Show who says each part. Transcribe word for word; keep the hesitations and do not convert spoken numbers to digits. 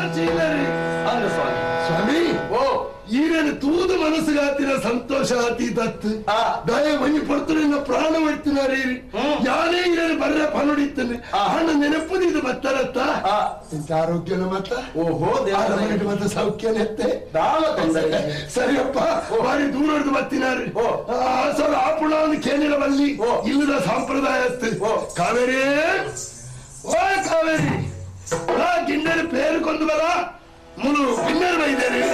Speaker 1: ಚೀಲರಿ
Speaker 2: ಅಂದ ಸ್ವಾಮಿ.
Speaker 1: ಸ್ವಾಮಿ
Speaker 2: ಓ
Speaker 1: ಈರೇನು ತೂದು ಮನಸ್ಸುಗಾತಿನ ಸಂತೋಷ ಆತಿ ದತ್ತು ದಯ ಮನಿ ಪಡ್ತು ಪ್ರಾಣ ಮಾಡ್ತಿನಾರಿ ಯಾನೇ ಇರೇನು ಬರ್ರೆ ಪನುಡಿತ್ತನೆ ಹಣ ನೆನಪುದು ಇದು ಬತ್ತರತ್ತ ಇಂತ ಆರೋಗ್ಯನ ಮತ್ತ
Speaker 2: ಓಹೋ
Speaker 1: ಮತ್ತೆ ಸೌಖ್ಯನೆತ್ತೆ
Speaker 2: ದಾಳ ತೊಂದರೆ
Speaker 1: ಸರಿಯಪ್ಪ ಬಾರಿ ದೂರ ಹಿಡಿದು ಬತ್ತಿನಾರಿ ಸರ್ ಆಪುಣ ಕೇಳಿರ ಬಲ್ಲಿ ಇಲ್ಲದ ಸಂಪ್ರದಾಯ ಕಾವೇರಿ ಓ ಕಾವೇರಿ ಗಿಣ್ಣೆರ ಪೇರು ಕೊಂದು ಬರ ಮುಳು ಗಿಣ್ಣೆರು ಬೈದೇರಿ